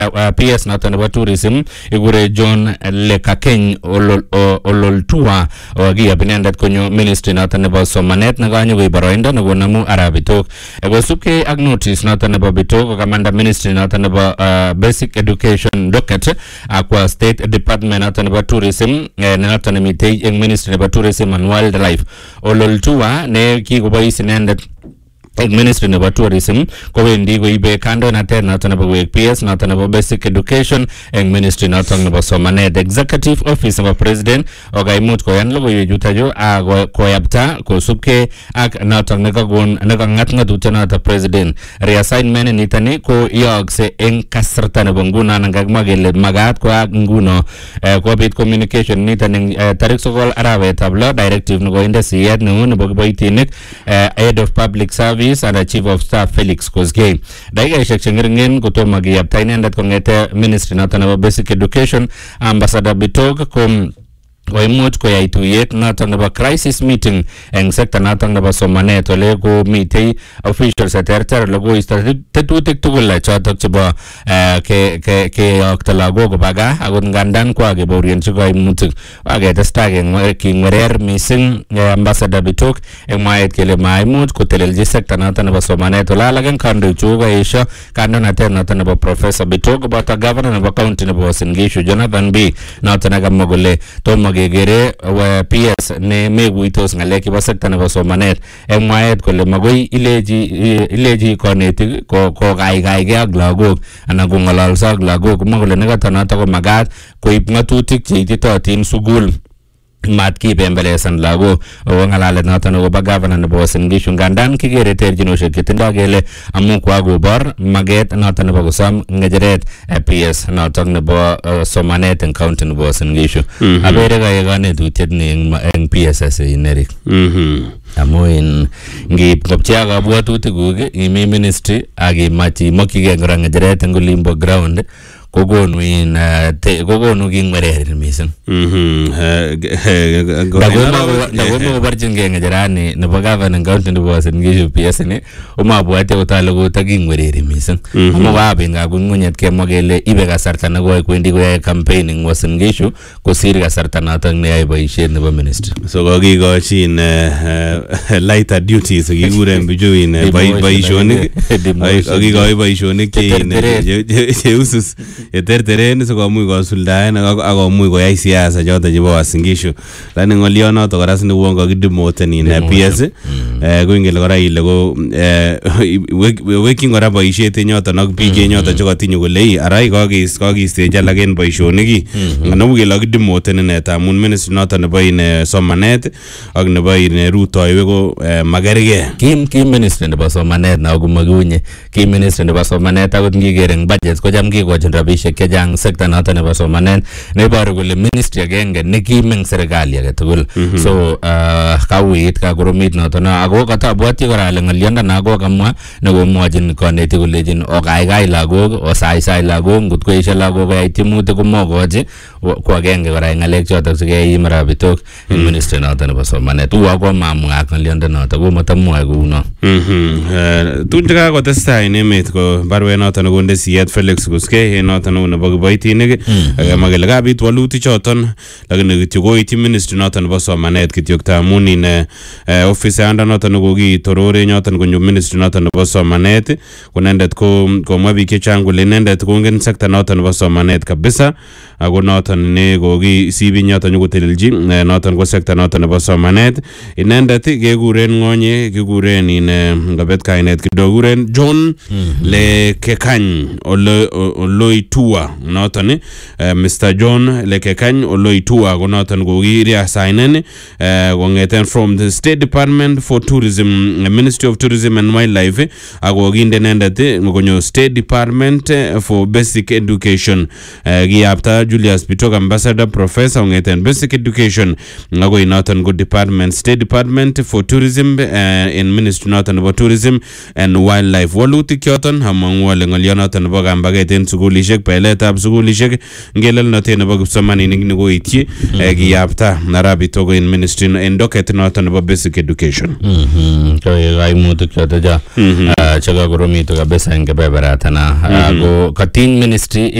PS noton nebo tourism igure John Lekakeny Ololtua okiyab inendet konyo ministry noton nebo somanet nekanyo koib boroindo nekonamu arap Bitok kosubkei ak notice noton nebo Bitok kokamanda ministry noton nebo basic education docket akwa state department noton nebo tourism noton nemitei eng ministry nebo tourism and wildlife. Ololtua ne kikobois inendet ministry nebo tourism kowendi koibe kandoinatet noton nebo wek PS noton nebo basic education eng ministry noton nebo somanet. Executive office nebo president okaimuch koyan logoiwek chutachu koyapta kosubkei ak noton nekangat ngatutiet noton president. Reassignment nitani ko yaakse eng kasarta nebo nguno anan kakimwa kele makat koak nguno kobit communication nitani tarik 9 arawetab lo directive nekoinde siyet neu nebo kiboitinik head of public service and chief of staff Felix Kosgei. Dakikaishek chengeringen kotomo kiyapta inendet kongete ministry noton nebo basic education. Ambassador Bitok koimuch koyai tuyet noton nebo crisis meeting eng sekta noton nebo somanet ole komitei officials cheterter logoisto tetutik tugul chotok chebo keyokto lagok koba gaa akot ngandan kwakebaurienchi kaimutik aketestai kingwerer mising Ambassador Bitok eng mwaet kele maimuch kotelelchi sekta noton nebo somanet. Ole alak eng kandoik chu koesho kandoinatet noton nebo Professor Bitok koboto governor nebo county nebo Uasin Gishu Jonathan B noton akamwa kole tomo kegere PS ne meguitos ngalek chebo sekta nebo somanet eng mwaet kole magoi ileji konetik ko gaigaige ak lagok anan ko ngololso ak lagok komwa kole nekata noto ko magat koib ngatutik cheititotin sugul mat kibembelesan lagok ngalalet noton akobo governor nebo Uasin Gishu ngandan kikere terchinoshek chetindoi kele amu kwakobor maget noton nebo kosom ngecheret PS noton nebo somanet eng county nebo Uasin Gishu. Abere kae kanetutiet ni eng PSS inerik amu ngip kopchi ak kabwatutik kuk imi ministry ak imach imokyigei kora ngecheret eng olimbo ground kokonu kingwerer mising. Ndagoma kobarchingei ngecherani nebo governor county nebo Uasin Gishu PS ni omabwati kotale kotakingwereri mising amu kabin kakungunyet kemwa kele ibe kasarta nekoi kwendi koyae campaign eng Uasin Gishu kosir kasarta notok neyae boisiet nebo ministry. So kakikochin lighter duties kikuren bichu boisionik akikoi boisionik cheusus yeterteren sikomuch kosuldaen akomuch koyai siasa choto chebo Uasin Gishu. Lakini ngolio noto kora sinewon kakidemoten PS koingele kora ile ko wekin kora boisiet nyoto ak biik nyoto chekatinye kole arai kakistechi alak en boisionik nganamu kele kakidemoten inet amun ministry noto nebo somanet ak nebo rutoiwek ko magerge. Kim ministry nebo somanet na komakiunye Kim ministry nebo somanet akot ngikere eng budget kocham kikochin rabisiek chechang sekta noton nebo somanet neiboru kole ministry agenge nekim eng serikali age tugul. So kauit kakoromit noton ako katabwati kora ale ngolionda kokamwa nekomwochin konetik kolejin okaikai lagok osaisai lagok ngot koesio lagok koyai tiemutik komokochi ko agenge kora ngalek chotok chekeim Arap Bitok eng ministry noton nebo somanet. Uwa mamwa ak ngolionda noton komatamwoe kouno. Tun chekakotestai en emet ko barwet noton nekonde siyet Felix Kosgei noton nebo kiboitinik makele kabit walutik choton lakini kityo koityi ministry noton nebo somanet kityo tamun ofisayanda noton nekokitorore noton konyo ministry noton nebo somanet konendet komwa biik chechang kole inendet kongen sekta noton nebo somanet kabisa ako noton ne kokisibi noton nyokotelelji noton ko sekta noton nebo somanet. Inendet kekuren ngonye kikuren ngabet kainet kidogo kuren John Lekakeny Ololtua noton Mr. John Lekakeny Ololtua ko noton kokireassignen kongeten from the State Department for Tourism, Ministry of Tourism and Wildlife ako kinde inendet konyo State Department for Basic Education. Kiyapta Julius Bitok Ambassador Professor kongeten Basic Education ako noton ko Department State Department for Tourism in Ministry noton nebo Tourism and Wildlife. Walutik choton amangu ale ngolio noton nebo kambaget en sugulishek kipsomaninik bailetab sukulishek ngelelnotet nebo kipsomaninik nekoityi kiyapta Arabito ko in ministry en docket noton nebo basic education. Kaimutik choto chekakoromitu kabisa eng kebeberatana ko katiny ministry